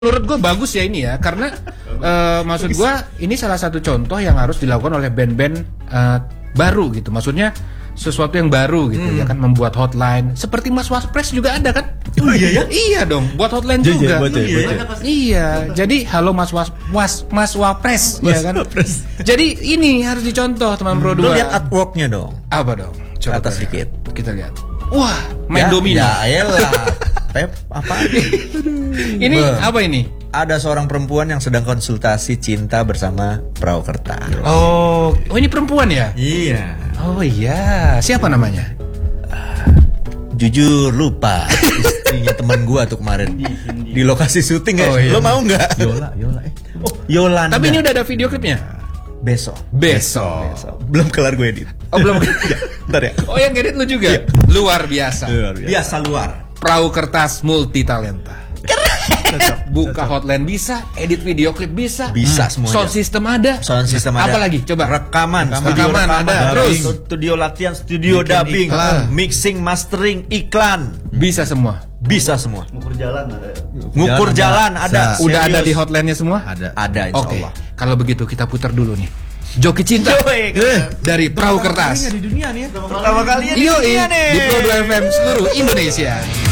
Menurut gue bagus ya ini ya, karena maksud gue ini salah satu contoh yang harus dilakukan oleh band-band baru gitu. Maksudnya sesuatu yang baru gitu ya kan, membuat hotline seperti Mas Wapres juga ada kan? Oh iya ya? Iya dong, buat hotline juga. Iya, jadi halo Mas Wapres ya kan. Jadi ini harus dicontoh teman Pro 2. Lu lihat artworknya dong. Apa dong? Coba atas sedikit. Kita lihat. Wah, main domino. Ya elah. Pep, apa ini apa ini? Ada seorang perempuan yang sedang konsultasi cinta bersama perahu kertas. Oh ini perempuan ya? Iya. Oh iya, siapa namanya? Jujur lupa. Istrinya teman gua tuh kemarin di lokasi syuting guys. Oh, iya. Lo mau nggak? Yola. Oh, Yolanda. Tapi ini udah ada video klipnya? Besok. Belum kelar gue edit. Oh belum. Bentar ya. Oh yang edit lu juga? Luar biasa. Biasa luar. Perahu kertas multi talenta. Buka hotline bisa, edit video klip bisa, semuanya. Sound system ada. Apa lagi? Coba. Rekaman ada. Terus studio latihan, studio dubbing, mixing, mastering, iklan. Bisa semua. Ngukur jalan ada. Udah ada di hotline-nya semua? Ada Oke. insyaallah. Kalau begitu kita putar dulu nih. Joki Cinta dari Perahu Kertas. Di dunia nih ya. Pertama kalinya di dunia nih. Di Pro 2 FM seluruh Indonesia.